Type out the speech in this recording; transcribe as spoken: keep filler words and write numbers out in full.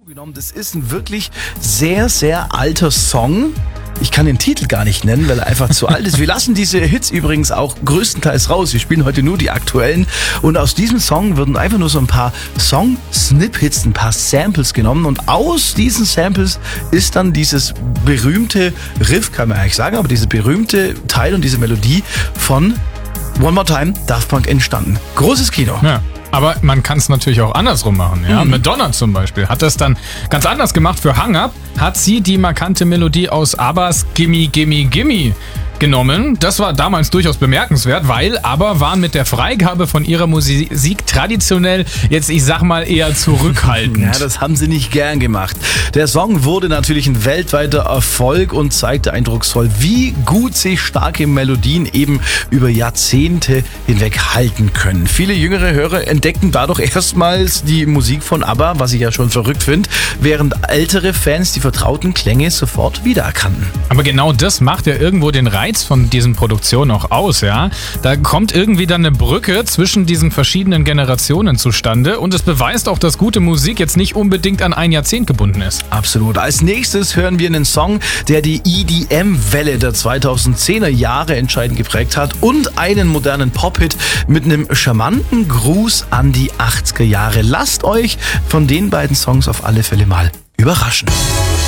genommen. Das ist ein wirklich sehr, sehr alter Song. Ich kann den Titel gar nicht nennen, weil er einfach zu alt ist. Wir lassen diese Hits übrigens auch größtenteils raus. Wir spielen heute nur die aktuellen. Und aus diesem Song wurden einfach nur so ein paar Song-Snippets, ein paar Samples genommen. Und aus diesen Samples ist dann dieses berühmte Riff, kann man eigentlich sagen, aber diese berühmte Teil und diese Melodie von One More Time, Daft Punk entstanden. Großes Kino. Ja. Aber man kann es natürlich auch andersrum machen. Ja? Mhm. Madonna zum Beispiel hat das dann ganz anders gemacht. Für Hang Up hat sie die markante Melodie aus ABBAs Gimme Gimme Gimme genommen. Das war damals durchaus bemerkenswert, weil ABBA waren mit der Freigabe von ihrer Musik traditionell jetzt, ich sag mal, eher zurückhaltend. Ja, das haben sie nicht gern gemacht. Der Song wurde natürlich ein weltweiter Erfolg und zeigte eindrucksvoll, wie gut sich starke Melodien eben über Jahrzehnte hinweg halten können. Viele jüngere Hörer entdeckten dadurch erstmals die Musik von ABBA, was ich ja schon verrückt finde, während ältere Fans die vertrauten Klänge sofort wiedererkannten. Aber genau das macht ja irgendwo den Reiz von diesen Produktionen auch aus, ja. Da kommt irgendwie dann eine Brücke zwischen diesen verschiedenen Generationen zustande und es beweist auch, dass gute Musik jetzt nicht unbedingt an ein Jahrzehnt gebunden ist. Absolut. Als nächstes hören wir einen Song, der die E D M-Welle der zweitausendzehner Jahre entscheidend geprägt hat und einen modernen Pop-Hit mit einem charmanten Gruß an die achtziger Jahre. Lasst euch von den beiden Songs auf alle Fälle mal überraschen.